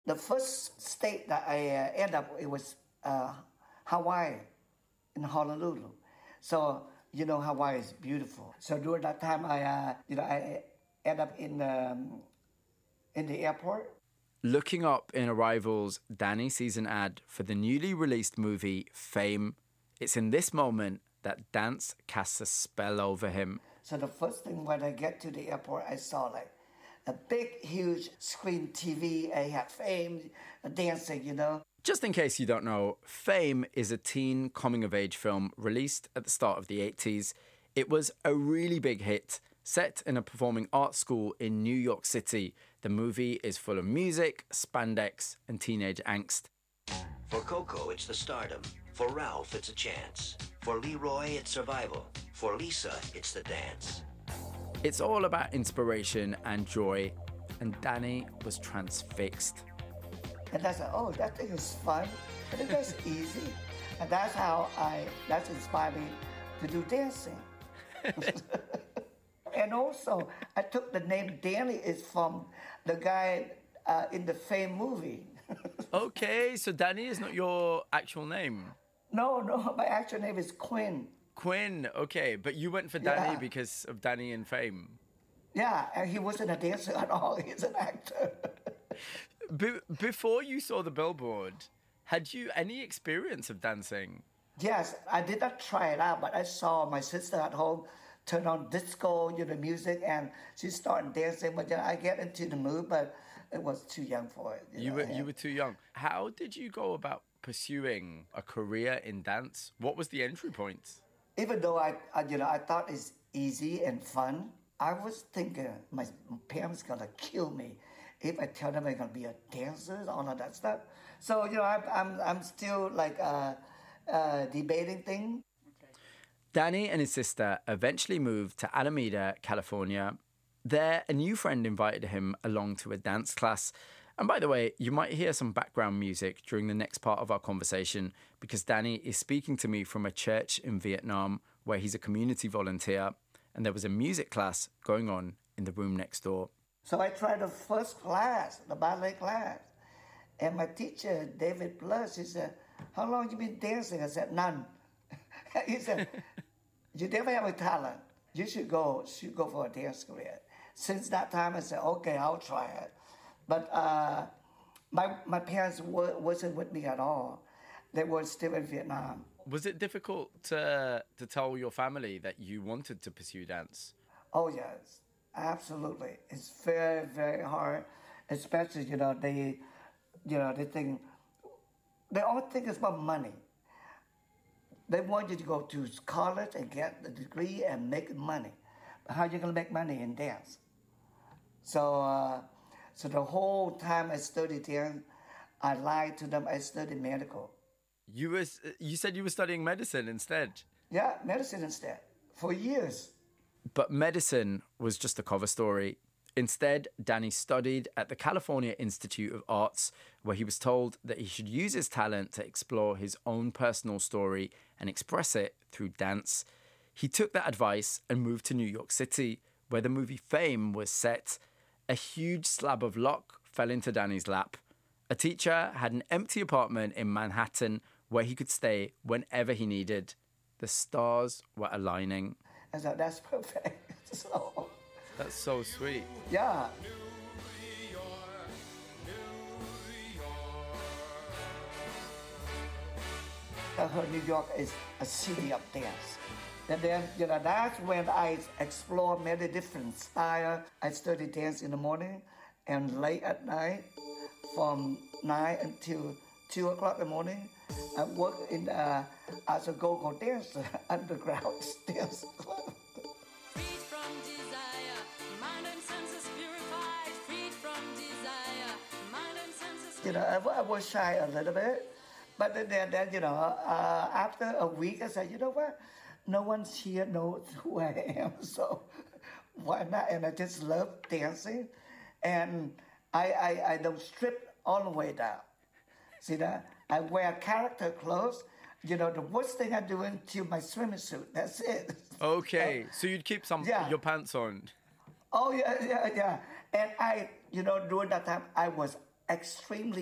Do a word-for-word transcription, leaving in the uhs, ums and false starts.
The first state that I uh, ended up, it was uh, Hawaii, in Honolulu. So, you know, Hawaii is beautiful. So during that time, I, uh, you know, I ended up in, um, in the airport. Looking up in Arrivals, Danny sees an ad for the newly released movie Fame. It's in this moment that dance casts a spell over him. So the first thing when I get to the airport, I saw like a big, huge screen T V. I had Fame dancing, you know. Just in case you don't know, Fame is a teen coming-of-age film released at the start of the eighties. It was a really big hit, set in a performing arts school in New York City. The movie is full of music, spandex, and teenage angst. For Coco, it's the stardom. For Ralph, it's a chance. For Leroy, it's survival. For Lisa, it's the dance. It's all about inspiration and joy, and Danny was transfixed. And I said, oh, that thing is fun. I think that's easy. And that's how I, that's inspired me to do dancing. And also, I took the name Danny is from the guy uh, in the Fame movie. Okay, so Danny is not your actual name. No, no, my actual name is Quinn. Quinn, okay, but you went for Danny Yeah. because of Danny in Fame. Yeah, and he wasn't a dancer at all. He's an actor. Be- before you saw the billboard, had you any experience of dancing? Yes, I did not try it out, but I saw my sister at home turn on disco, you know, music, and she started dancing. But then I get into the mood, but it was too young for it. You know, were and- you were too young. How did you go about pursuing a career in dance? What was the entry point? Even though I, I, you know, I thought it's easy and fun, I was thinking my parents gonna kill me if I tell them I'm gonna be a dancer, all of that stuff. So you know, I'm, I'm, I'm still like uh, uh, debating thing. Danny and his sister eventually moved to Alameda, California. There, a new friend invited him along to a dance class. And by the way, you might hear some background music during the next part of our conversation because Danny is speaking to me from a church in Vietnam where he's a community volunteer, and there was a music class going on in the room next door. So I tried the first class, the ballet class, and my teacher, David Plus, he said, "How long you been dancing?" I said, "None." He said, "You never have a talent. You should go, should go for a dance career." Since that time, I said, "Okay, I'll try it." But uh, my my parents wa- wasn't with me at all. They were still in Vietnam. Was it difficult to, to tell your family that you wanted to pursue dance? Oh yes, absolutely. It's very very hard, especially you know they, you know they think, they all think it's about money. They want you to go to college and get the degree and make money. But how you gonna make money in dance? So, uh, so the whole time I studied dance, I lied to them. I studied medical. You was you said you were studying medicine instead. Yeah, medicine instead for years. But medicine was just a cover story. Instead, Danny studied at the California Institute of Arts, where he was told that he should use his talent to explore his own personal story and express it through dance. He took that advice and moved to New York City, where the movie Fame was set. A huge slab of luck fell into Danny's lap. A teacher had an empty apartment in Manhattan where he could stay whenever he needed. The stars were aligning. I said, that's perfect. So, That's so sweet. yeah. I heard New York is a city of dance. And then, you know, that's when I explore many different styles. I study dance in the morning and late at night from nine until two o'clock in the morning. I work in uh, as a go-go dancer, underground dance club. Freed from desire, mind and senses purified. Freed from desire, mind and senses You know, I, wa- I was shy a little bit, but then, then, then you know, uh, after a week, I said, you know what? No one's here knows who I am, so why not? And I just love dancing, and I, I, I don't strip all the way down. See that? I wear character clothes. You know, the worst thing I do into my swimming suit. That's it. Okay, so you'd keep some Yeah. your pants on. Oh yeah, yeah, yeah. And I, you know, during that time, I was extremely